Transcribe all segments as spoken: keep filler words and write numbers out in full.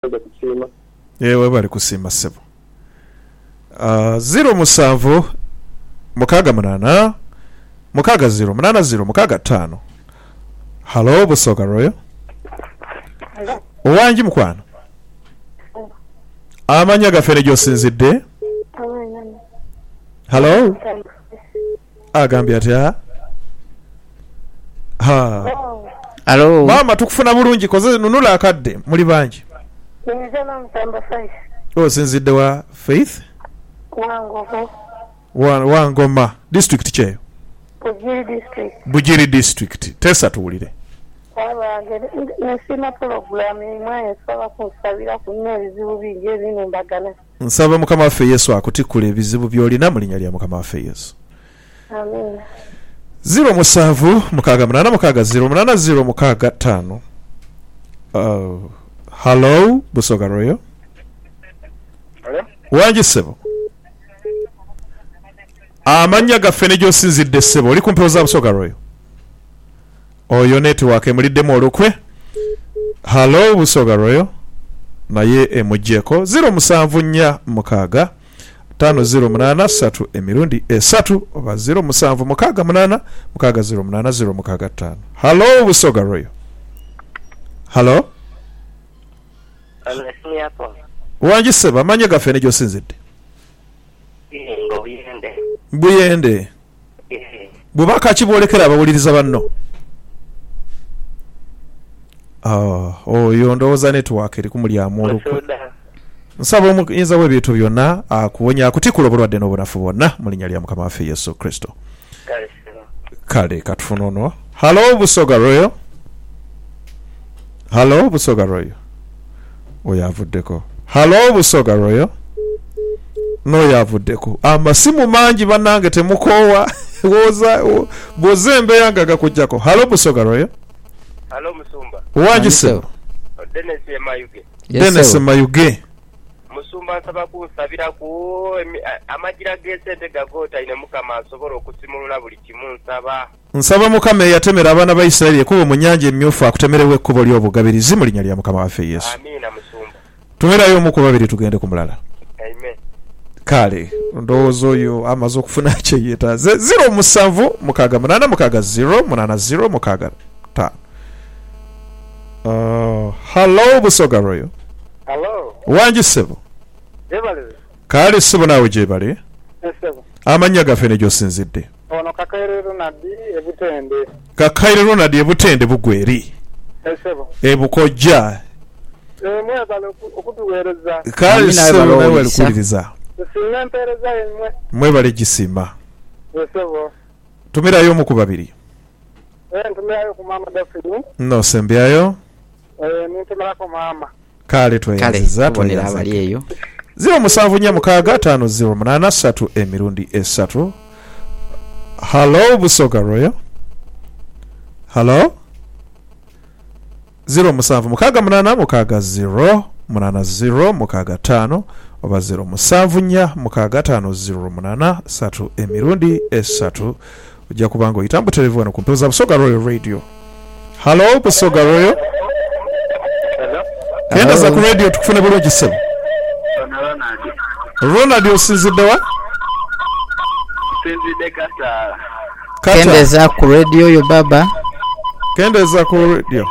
yewe bali kusima sebo uh, zero musanvu mukaga munana mukaga zero munana zero mukaga tano. Hello Busoga Royo. Owanji mukwano amanya gafere gyosinzidde. Hello agambye atya ha Hello mama tukufuna bulungi koze nunula akadde muli banji. Nzema mtamba Faith. Oh sinzidde wa Faith Wangoma. Wa Wangoma district cheyo. Bugiri district. Bugiri district tesa tuwulire. Abange nasina program imwe saba kusabira kunne ebizibu bingi bino mbagana. Nsaba mukama waffe Yesu akutikula ebizibu byolina mu linnya lya mukama waffe Yesu. Amen. Zero musanvu mukaga munana mukaga zero munana zero mukaga tano. Uh, hello Busoga Royo. Hello. Wanji sebo. Amanya gafene gyosinzidde sebo oli kumpewo za Busoga Royo. Oyo network emuliddemu olukwe. Hello Busoga Royo. Naye emujjeko zero musanvu nnya mukaga tano zero munana satu emirundi esatu oba zero musanvu mukaga munana mukaga zero munana zero mukaga tano. Hello Busoga Royo. Hello. Alesi yapo. Wanji seba amanya gafene gyosinzidde. Ngo buyende. Buyende. Bubaka kibolekera abawuliriza banno. Ah, oh yondowooza network eri kumulyamu olukwe. Nsaba omuyinza w'ebintu byonna akuwonya akutikula obulwadde n'obunafu bwonna mu linnya lya mukama waffe Yesu Kristo. Kale katufuna ono. Hello Busoga Royo. Hello Busoga Royo. Oyo avuddeko. Hello Busoga Royo. No yavuddeko. Amasimu mangi bannange temukoowa. Woza bozembe yanga gakujjako. Hello Busoga Royo. Hello Musumba. Wanji sebo. Dennis Mayuge. Dennis Mayuge. Musumba nsaba kusabira ku amagira gesente gagota ine mukama asobola okusimulula buli kimu nsaba. Nsaba mukama yatemera abaana ba Isiraeli ekubo mu nnyanja emmyufu akutemerewe ekkubo ly'obugabirizi mu linnya lya mukama waffe Yesu. Amina Musumba. Tumerayo omu ku babiri tugende ku mulala. Amen. Kale ndowooza oyo amaze okufuna kyeyeta zero musanvu mukaga munana mukaga zero munana zero mukaga tano. Uh, hello Busoga Royo. Hello. Wanji sebo. Jebale. Kale sebo nawe jebale. Sebo. Amanya gafene gyosinzidde. Ono Kakaire Ronald ebutende. Kakaire Ronald ebutende bugweri. Sebo. Ebukojja. Eh mwebale okutuweereza. Kale sebo nawe alikuliriza. Singa mpereza emwe. Mwebale gisima. Sebo. Tumirayo omu ku babiri. Eh ntumirayo ku mama Dafini. No sembyayo. Eh nintumira ku mama. Kale tweyanziza tubonera abali eyo. Zero musanvu nnya mukaga tano zero munana satu emirundi esatu. Hello Busoga Royo. Hello. Zero musanvu mukaga munana mukaga zero munana zero mukaga tano oba zero musanvu nnya mukaga tano zero munana satu emirundi esatu. Ujja kubanga oyitambu telefone ku mpewo Busoga Royo Radio. Hello Busoga Royo. Kenda za ku radio tukufune bulungi sebo. Ronald. Ronald osinzidde wa? Sinzidde kata. Kende za ku radio yo baba. Kende za ku radio.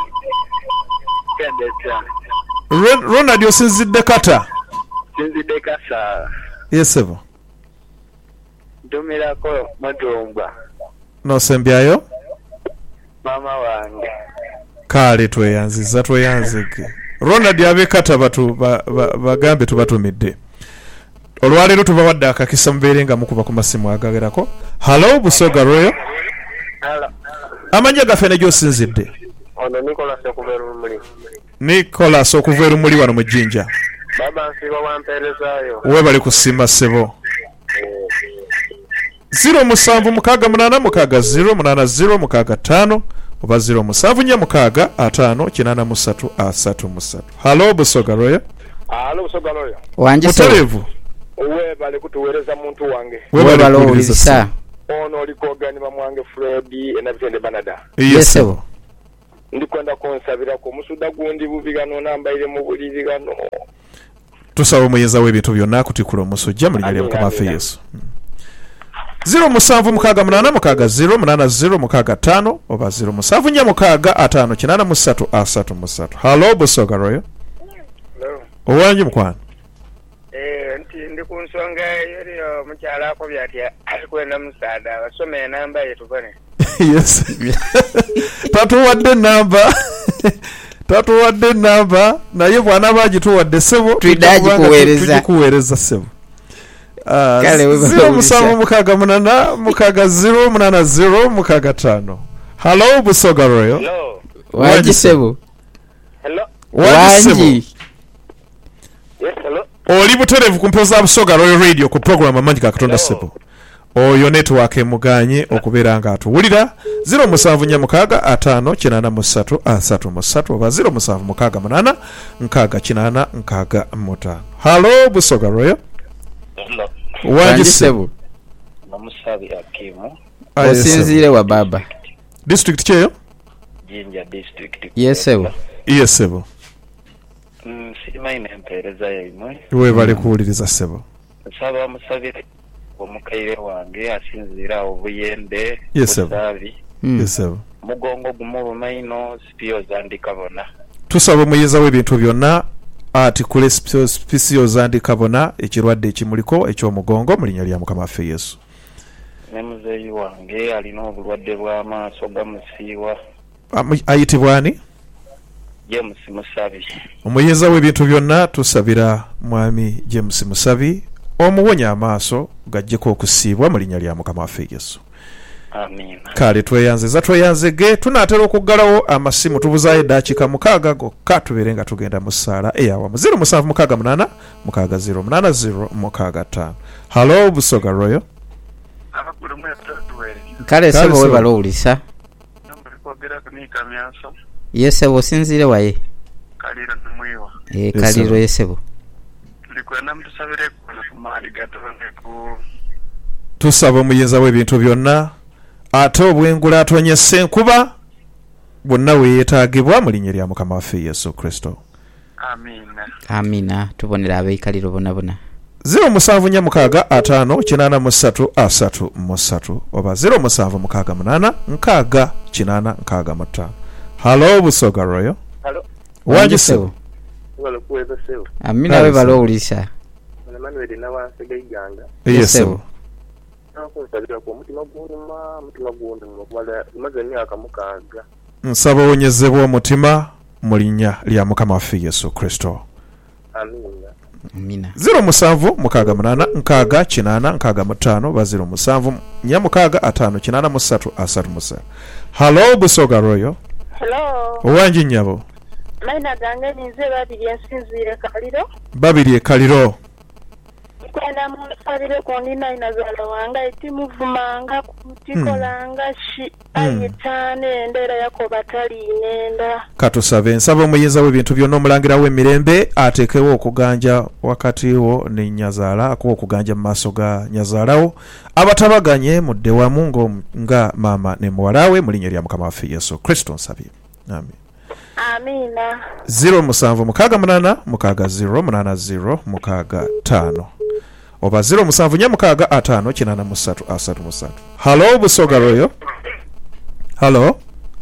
Kendeza. Ronald osinzidde kata. Sinzidde kasa. Yes sebo. Ntumirako Matumba. No sembyayo. Mama wange. Kale tweyanziza tweyanzike. Ronald abe kata batu bagambe ba, tubatumidde. Olwaleero tubawadde akakisa mubeere nga mukuba ku masimu agagerako. Hello Busoga Royo. Hello. Amanya gafene gyosinzidde. Ono Nicholas okuveera omuli. Nicholas okuveera omuli wano mu Jinja. Baba nsiba wampeerezaayo. Webali kusimba sebo. Zero musanvu mukaga munana mukaga zero munana zero mukaga tano oba zero musanvu nnya mukaga atano kinana musatu asatu musatu. Hello Busoga Royo. Hello Busoga Royo. Wanji sebo. Mutalevu. Webale kutuweereza muntu wange. Webale kuwuliriza. Ono oliko ogani bamwange Fred enabitende Banada. Yes sebo. ndikwenda konsabira ku musuda gundi bubi gano nambaire mu buliri gano. Tusaba omuyeza w'ebintu byonna akutikula omusujja mu linnya lya Mukama waffe Yesu. zero musanvu mukaaga munana mukaaga zero munana zero mukaaga ttaano oba zero musanvu nnya mukaaga ataano kinaana mu ssatu asatu mu ssatu. Halo Busoga Royo. Hello. Owangi mukwano. Eh nti ndi ku nsonga yeri omukyala akobya ati alikwenda musaada basome enamba yetubone. Yes. Tatuwadde namba. Tatuwadde namba naye bwana bagituwadde sebo Tuidaji kuweereza. Kuweereza sebo. Kale wewe zero musanvu mukaaga munana mukaaga zero munana zero mukaaga ttaano. Halo Busoga Royo. Hello. Wangi sebo. Hello. Wangi. Yes, hello. Oli buterevu ku mpero za Busoga Royo Radio ku program amanyi ga Katonda sebo. Oyo network emuganye okubeera nga atuwulira. zero musanvu nnya mukaaga ataano kinaana mu ssatu asatu mu ssatu oba zero musanvu mukaaga munana nkaaga kinaana nkaaga mu ttaano. Halo Busoga Royo. Hello. Wangi sebo. Namusabi Akimu. Osinzire wa baba. District kyeyo? Jinja district. Yes sebo. Yes sebo. Mm, simaine empereza yimwe. We bali kuwuliriza sebo. Nsaba musabire omukaire wange asinzira obuyende. Yes sebo. Busabi. Yes sebo. Mugongo gumurumaino spio zandikabona. Tusaba omuyeza w'ebintu byonna ati kule spisio zandikabona ekirwadde ekimuliko eky'omugongo mu linnya lya Mukama waffe Yesu. Ne muzeeyi wange alina obulwadde bw'amaaso gamusiiwa. Ayitibwa ani? James Musabi. Omuyeza w'ebintu byonna tusabira mwami James Musabi omuwonya amaaso gajjeko okusiibwa mu linnya lya Mukama waffe Yesu. Amina. Kale tweyanzeza tweyanzege tunaatera okuggalawo amasimu tubuzaayo eddakiika mukaaga gokka tubeere nga tugenda mu ssaala eyawamu. zero musanvu mukaaga munana mukaaga zero munana zero mukaaga ttaano. Halo Busoga Royo. Abakulu mwe tuwere. Kale sebo we balowulisa. Nambali kwogera kunika myanso. Yes sebo osinzire waye. Kalira tumwiwa. Eh kaliro yes sebo. Tulikwenda mutusabire ku maali gatonde ku. Tusaba omuyeza w'ebintu byonna ate obwengula atonyesa enkuba bwonna weyeetaagibwa mu linnya lya Mukama waffe Yesu Kristo. Amina. Amina. Tubonera abeekaliro bonna bonna. zero musanvu nnya mukaaga ataano kinaana mu ssatu asatu mu ssatu oba zero musanvu mukaaga munana nkaaga kinaana nkaaga mu ttaano. Halo Busoga Royo. Hello. Wangi sebo. Wala kuweza sebo. Amina we balowulisa. Manuel na wansiga iganga. Yes sebo. Nakusabira ku mutima gw'oluma mutima gw'oluma kumala maze emyaka mukaaga. Nsaba owonyezebwa omutima mu linnya lya Mukama waffe Yesu Kristo. Amina. Amina. zero musanvu mukaaga munana nkaaga kinaana nkaaga mu ttaano oba zero musanvu nnya mukaaga ataano kinaana mu ssatu asatu mu ssatu. Halo Busoga Royo. Hello. Owangi nnyabo. Maina gange ninze babiri ensinzire kaliro. Babiri ekaliro. Kwenda mu sabire ku ndina inazala wanga itimuvumanga kutikolanga shi ayitane endera yako batali inenda. Katusabe nsaba omuyinza w'ebintu byonna omulangira w'emirembe ateekewo okuganja wakati wo ne Nyazaala akuwa okuganja mu maaso ga Nyazaalawo abatabaganye mudde wamu ngo nga maama ne muwalawe mu linnya lya Mukama waffe Yesu Kristo nsabye. Amen. Amina. zero musanvu mukaaga munana mukaaga zero munana zero mukaaga ttaano oba zero musanvu nnya mukaaga ataano kinaana mu ssatu asatu mu ssatu. Halo Busoga Royo. Halo.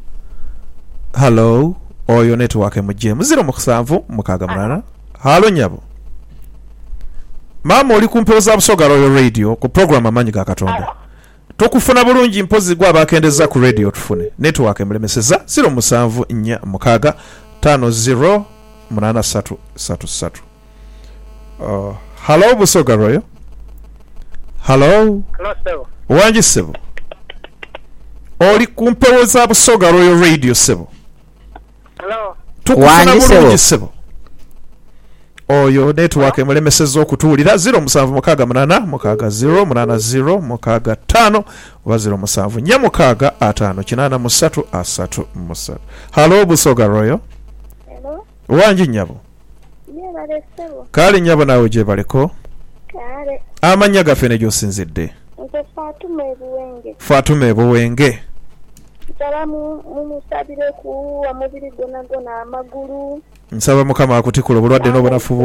Halo. Oyo network emujjeemu zero musanvu mukaaga munana. Halo nyabo. Maama oli ku mpero za Busoga Royo Radio ku program amanyi ga Katonda. Tokufuna bulungi mpozi gwa bakendeza ku radio tufune. Network emulemeseza zero musanvu nnya mukaaga ttaano zero munana ssatu ssatu ssatu. Uh, Halo Busoga Royo. Halo. Hello sebo. Wangi sebo. Oli ku mpero za Busoga Royo Radio sebo. Hello. Tukufuna bulungi sebo. Oyo network emulemeseza okutuulira zero musanvu mukaaga munana mukaaga zero munana zero mukaaga ttaano oba zero musanvu nnya mukaaga ataano kinaana mu ssatu asatu mu ssatu. Halo Busoga Royo. Hello. Wangi nyabo. Ye balesebo. Kale nyabo naawe gye baleko. Kale. Amannya gaffe ne gy'osinzidde. Nze Fatuma Ebuwenge. Fatuma Ebuwenge. nsaba mumusabire ku omubiri gwonna gwonna amagulu nsaba mukama akutikula obulwadde n'obunafu